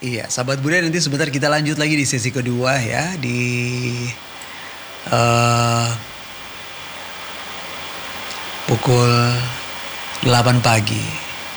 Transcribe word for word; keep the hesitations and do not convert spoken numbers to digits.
Iya, sahabat budaya, nanti sebentar kita lanjut lagi di sesi kedua ya, di uh, pukul delapan pagi.